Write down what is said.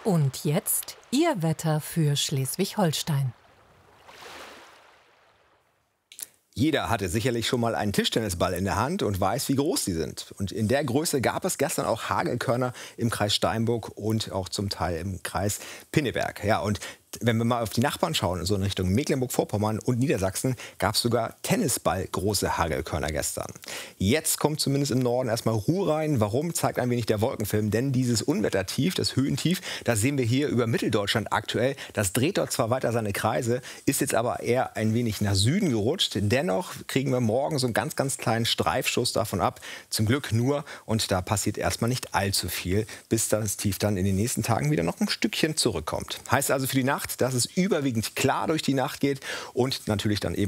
Und jetzt Ihr Wetter für Schleswig-Holstein. Jeder hatte sicherlich schon mal einen Tischtennisball in der Hand und weiß, wie groß sie sind. Und in der Größe gab es gestern auch Hagelkörner im Kreis Steinburg und auch zum Teil im Kreis Pinneberg. Ja, und wenn wir mal auf die Nachbarn schauen, so in Richtung Mecklenburg-Vorpommern und Niedersachsen, gab es sogar Tennisball-große Hagelkörner gestern. Jetzt kommt zumindest im Norden erstmal Ruhe rein. Warum, zeigt ein wenig der Wolkenfilm. Denn dieses Unwettertief, das Höhentief, das sehen wir hier über Mitteldeutschland aktuell. Das dreht dort zwar weiter seine Kreise, ist jetzt aber eher ein wenig nach Süden gerutscht. Dennoch kriegen wir morgen so einen ganz, ganz kleinen Streifschuss davon ab. Zum Glück nur. Und da passiert erstmal nicht allzu viel, bis das Tief dann in den nächsten Tagen wieder noch ein Stückchen zurückkommt. Heißt also für die Nacht, dass es überwiegend klar durch die Nacht geht und natürlich dann eben